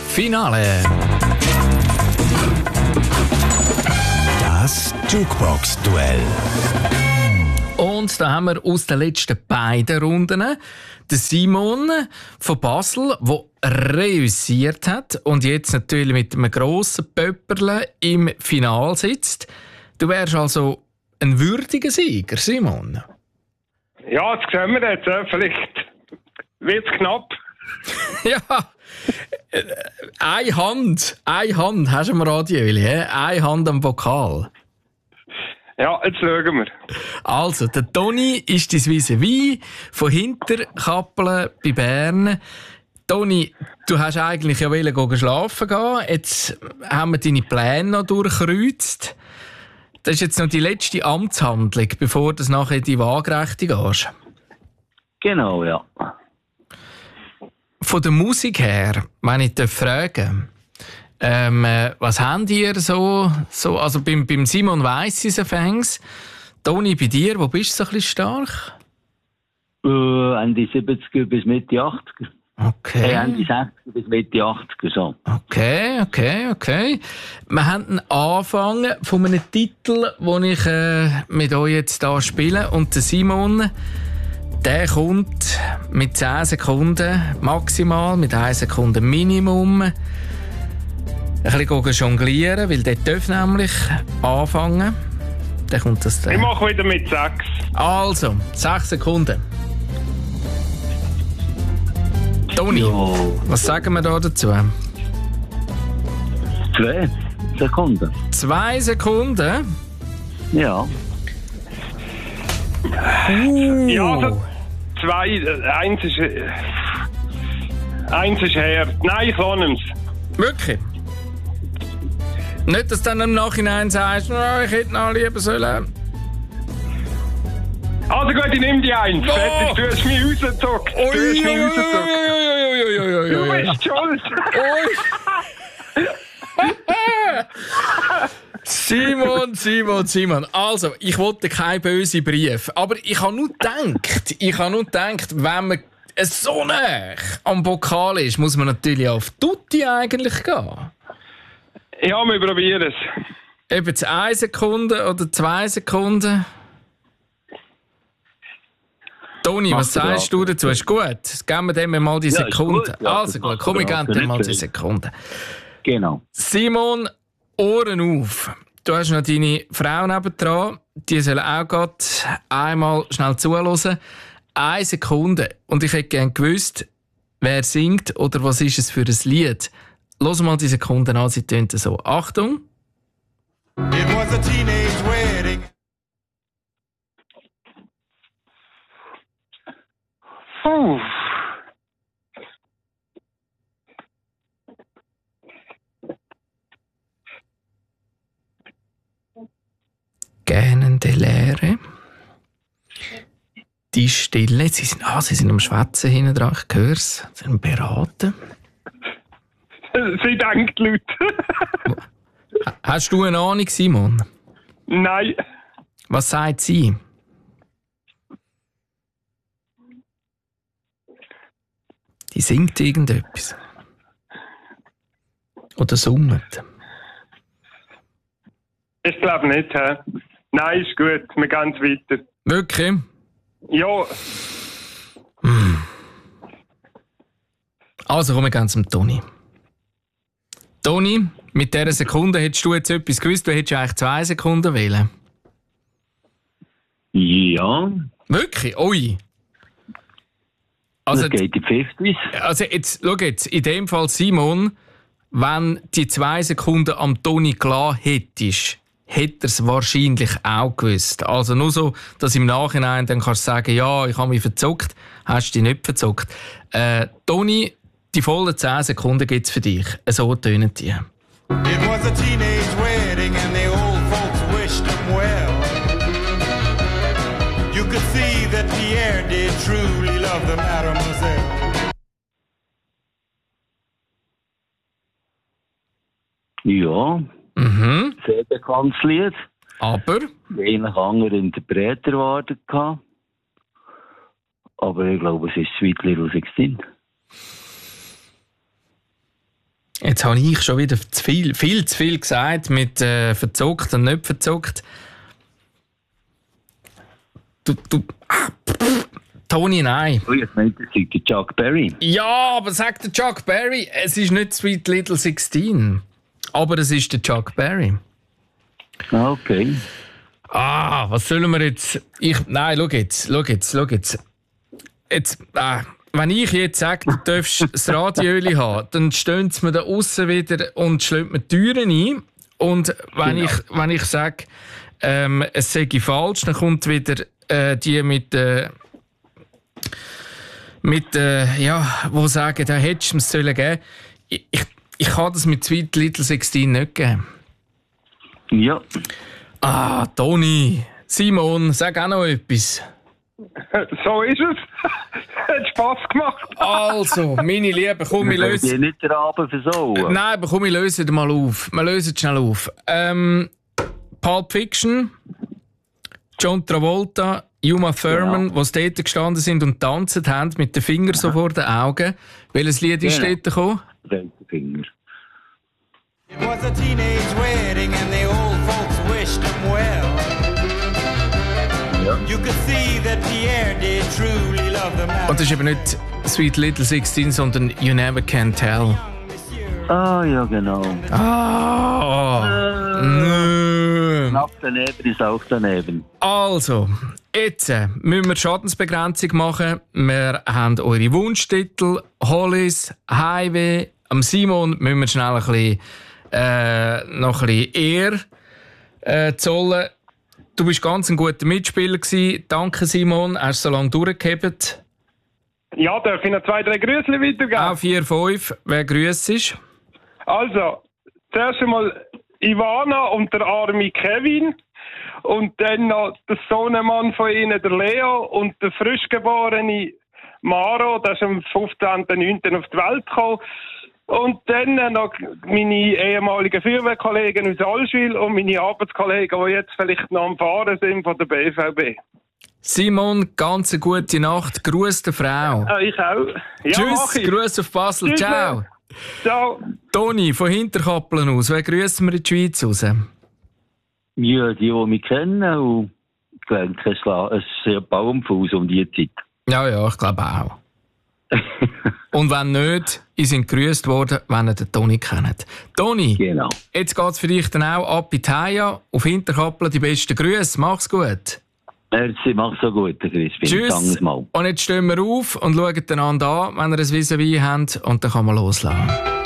Finale. Das Jukebox-Duell. Und da haben wir aus den letzten beiden Runden den Simon von Basel, der reüssiert hat und jetzt natürlich mit einem grossen Pöpperle im Finale sitzt. Du wärst also ein würdiger Sieger, Simon. Ja, das sehen wir jetzt. Vielleicht wird es knapp. Ja, eine Hand hast du am Radio, eine Hand am Vokal. Ja, jetzt schauen wir. Also, der Toni ist dein Vis-à-vis von Hinterkappeln bei Bern. Toni, du hast eigentlich ja schlafen gehen. Jetzt haben wir deine Pläne noch durchkreuzt. Das ist jetzt noch die letzte Amtshandlung, bevor du nachher in die Waagrechte gehst. Genau, ja. Von der Musik her, wenn ich fragen darf, was habt ihr so also beim Simon weiss ich es fängs. Toni, bei dir, wo bist du so ein bisschen stark? Ende 70er bis Mitte 80er. Okay. Ende 60er bis Mitte 80er, so. Okay. Wir haben einen Anfang von einem Titel, den ich mit euch jetzt hier spiele. Und der Simon, der kommt mit 10 Sekunden maximal, mit 1 Sekunde Minimum. Ein bisschen jonglieren, weil der darf nämlich anfangen. Dann kommt das dann. Ich mache wieder mit 6. Also, 6 Sekunden. Toni, was sagen wir da dazu? 2 Sekunden. 2 Sekunden? Ja. Ja, also 2, 1 ist her. Nein, ich lasse es. Wirklich? Nicht, dass du dann im Nachhinein sagst, oh, ich hätte noch lieber sollen. Also gut, ich nehme die 1. Oh. Fertig, du hast mich rausgezockt. Du bist schuld. Simon. Also, ich wollte keinen bösen Brief. Aber ich habe nur gedacht, wenn man so nah am Pokal ist, muss man natürlich auf Tutti eigentlich gehen. Ja, wir probieren es. Eben jetzt 1 Sekunde oder 2 Sekunden. Toni, was sagst du dazu? Ist gut? Geben wir dem mal die Sekunde. Ja, also gut, komm, ich gebe dir mal die Sekunde. Genau. Simon, Ohren auf. Du hast noch deine Frau nebendran. Die sollen auch gerade einmal schnell zuhören. 1 Sekunde. Und ich hätte gerne gewusst, wer singt oder was ist es für ein Lied. Lass mal die Sekunden an, sie tönt so. Achtung. It was a teenage wedding. Gähnende Leere. Die Stille. Sie sind am Schwätzen hinten dran. Ich höre es. Sie sind beraten. Sie denkt laut. Hast du eine Ahnung, Simon? Nein. Was sagt sie? Die singt irgendetwas. Oder summt. Ich glaube nicht. He? Nein, ist gut. Wir gehen weiter. Wirklich? Ja. Also kommen wir ganz zum Toni. Toni, mit dieser Sekunde hättest du jetzt etwas gewusst, du hättest eigentlich 2 Sekunden wählen. Ja. Wirklich? Ui. Also, das geht in 50s. Also jetzt, schau jetzt, in dem Fall Simon, wenn die 2 Sekunden am Toni klar hättest, hätte er es wahrscheinlich auch gewusst. Also nur so, dass im Nachhinein dann kannst du sagen, ja, ich habe mich verzockt, hast du dich nicht verzockt. Toni, die vollen 10 Sekunden gibt es für dich. So tönen die. It was a teenage wedding and the old folks wished them well. You could see that Pierre did truly love the mademoiselle. Ja. Sehr bekanntes Lied. Aber? Eigentlich andere Interpreter erwartet. Aber ich glaube, es ist Sweet Little 16. Jetzt habe ich schon wieder viel zu viel gesagt mit verzockt und nicht verzockt. Toni, nein. Oh, jetzt meint er, der Chuck Berry. Ja, aber sagt der Chuck Berry, es ist nicht Sweet Little 16. Aber es ist der Chuck Berry. Ah, okay. Was sollen wir jetzt? Nein, schau jetzt. Wenn ich jetzt sage, du darfst das Radioöli haben, dann stehen sie mir da aussen wieder und schlagen mir die Türen ein. Und wenn ich sage, es sei falsch, dann kommt wieder die wo sagen, da hättest du es sollen geben. Ich kann das mit Sweet Little 16 nicht geben. Ja. Toni, Simon, sag auch noch etwas. So ist es. Hat Spass gemacht. Also, meine Lieben, komm, wir lösen... Ich nicht den Abend versauen. Nein, aber komm, wir lösen den mal auf. Wir lösen schnell auf. Pulp Fiction, John Travolta, Uma Thurman, die dort gestanden sind und tanzt haben, mit den Fingern so vor den Augen. Welches Lied ist dort gekommen? Finger. It was a teenage wedding and the old folks wished him well. Ja. You could see that Pierre did truly love the man. Und das ist eben nicht Sweet Little 16, sondern You Never Can Tell. Ah, ja, genau. Nö. Knapp daneben ist auch daneben. Also, jetzt müssen wir Schadensbegrenzung machen. Wir haben eure Wunschtitel, Hollis, Highway. Am Simon müssen wir schnell noch ein bisschen Ehre zollen. Du bist ganz ein guter Mitspieler gewesen. Danke, Simon. Hast so lange durchgehebt. Ja, darf ich noch 2, 3 Grüße weitergeben? Auch 4, 5. Wer grüßt ist? Also, zuerst einmal Ivana und der arme Kevin. Und dann noch der Sohnemann von ihnen, der Leo. Und der frischgeborene Maro, der ist am 15.09. auf die Welt gekommen. Und dann noch meine ehemaligen Feuerwehrkollegen aus Allschwil und meine Arbeitskollegen, die jetzt vielleicht noch am Fahren sind von der BVB. Simon, ganz eine gute Nacht. Gruß der Frau. Ich auch. Ja, Tschüss, Gruß auf Basel. Tschüss. Ciao. Ciao. Toni, von Hinterkappeln aus, wer grüßen wir in die Schweiz raus? Ja, die mich kennen. Und ich denke, es ist ein Baumfuß um die Zeit. Ja, ich glaube auch. Und wenn nicht, ihr sind gegrüßt worden, wenn ihr den Toni kennt. Toni, Genau. jetzt geht es für dich dann auch ab in die Haia, auf Hinterkappeln die besten Grüße. Mach's gut. Merci, mach's so gut, Crispin. Tschüss. Mal. Und jetzt stehen wir auf und schauen einander an, wenn ihr ein Vis-à-vis habt, und dann kann man loslassen.